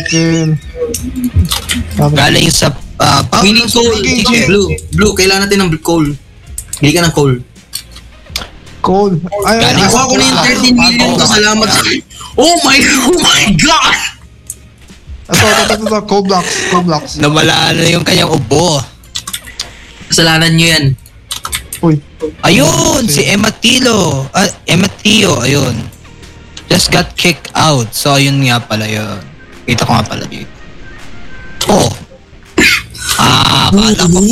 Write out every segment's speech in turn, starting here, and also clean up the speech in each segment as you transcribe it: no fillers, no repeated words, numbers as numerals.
chicken. Galing sa We need coal. Blue, kailangan natin ng coal. Bili ka ng coal. Cold. Galing Nakuha ko na yung 13 million ko. Salamat sa... Oh my God! Ito. Cold blocks. Nawala na yung kanyang ubo. Kasalanan nyo yan. Uy. Ayun, si Emma Tio, ayun. Just got kicked out. So, ayun nga pala yun. Kita ko nga pala dito. Oh. Kala ko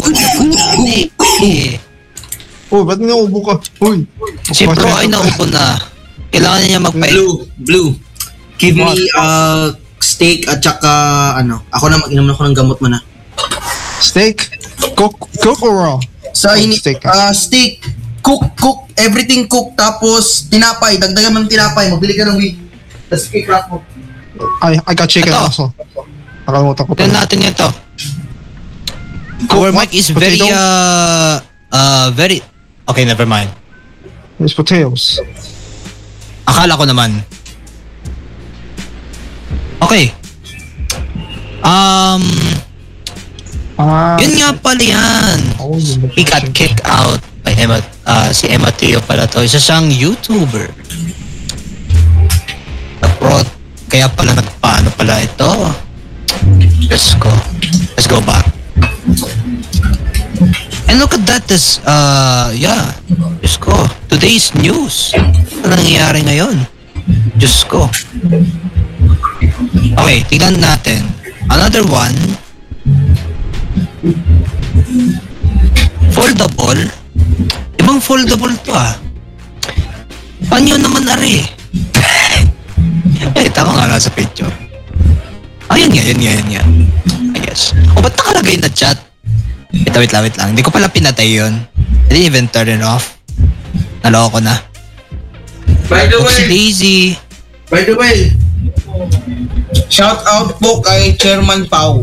Oh, ba't naubo ka? Uy. si Pro ay naupo na. Kailangan niya Blue. Give me steak at saka ano. Ako na mag-inom na ako ng gamot mo na. Steak? Cook or raw? Steak. Steak. Cook. Everything cook. Tapos tinapay. Dagdagan ng tinapay. Mabili ka ng wheat. Tapos i-crack mo. I got chicken Ito. also. Nakalimutan ko Tignan natin ito. Our mic is very, very... Okay, never mind. There's potatoes. Akala ko naman. Okay. Yun nga pala yan. He got kicked out by si Emma Tio pala to. Isa siyang YouTuber. Kaya pala nagpaano pala ito. Let's go back. And look at that, Diyos ko. Today's news. Ano nangyayari ngayon? Diyos ko. Okay, tignan natin. Another one. Foldable. Ibang foldable to Panyo naman ari. Tama nga lang sa picture. Yan nga. I guess. Ba't nakalagay na chat? Wait lang. Hindi ko pala pinatay yun. I didn't even turn it off. Naloko ko na. By the way, shout out po kay Chairman Pau.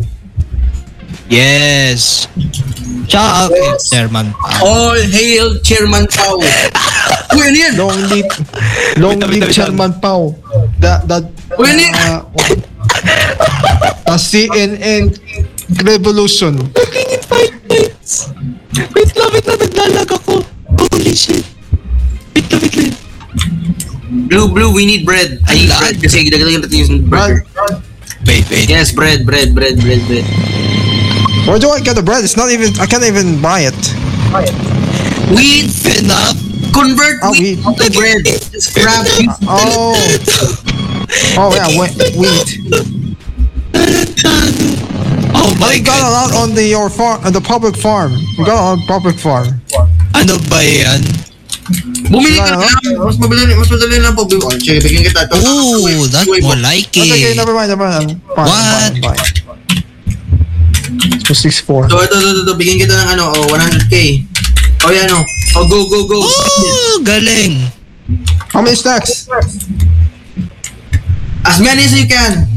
Yes. Shout out kay Chairman Pau. All hail Chairman Pau. Uy, ano yan? Long live Chairman Pau. Uy, ano yan? The CNN Revolution. Naging 5 minutes. Wait lang, naglalag ako. Holy shit. Wait lang. Blue, we need bread. I need bread kasi dagdagan natin yung bread. Wait. Yes, bread. Where do I get the bread? I can't even buy it. Wheat. Enough. Convert wheat to bread. Just grab wheat. Oh yeah, wheat. Oh my God! Got a lot on your farm, the public farm. We got a lot on public farm. Ano ba yan? Bumili ka na. Mas madali lang po. Sige, bigyan kita. Ooh, that's more like it. Okay, never mind. What? Fine. So 6-4. So ito, bigyan kita ng 100k. Yan go. Oh, galing. How many stacks? As many as you can.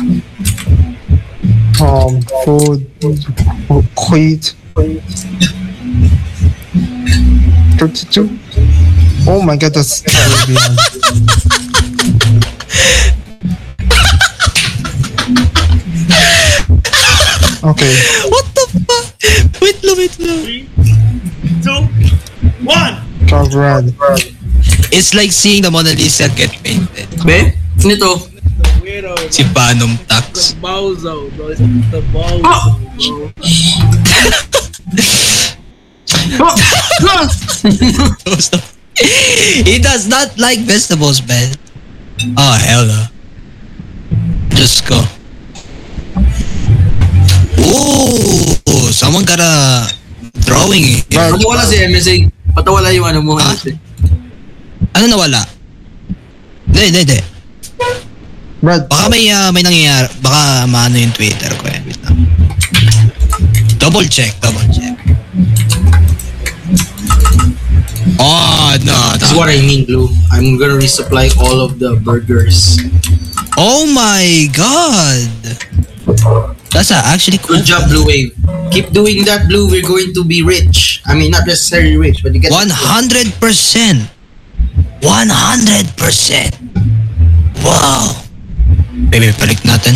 Food, wheat. 32. Oh my God, that's beyond. Okay. What the fuck? Wait lang. 3, 2, 1. Dark red. It's like seeing the Mona Lisa get painted. Be? Nito. Weirdo. Si Banom Tax. Bozo, bro. It's the bozo, bro. He does not like vegetables, man. Oh, hell no. Just go. Ooh, someone got a drawing here. Patawala si MSA. Patawala yung mo. Ano nawala? Hindi. Red. Baka may nangyayari. Baka maano yung Twitter ko. Wait lang. Double check. Oh, no. That's what I mean, Blue. I'm gonna resupply all of the burgers. Oh my God. That's actually cool. Good job, Blue Wave. Keep doing that, Blue. We're going to be rich. I mean, not necessarily rich, but you get 100%. 100%. Wow. Baby, balik natin.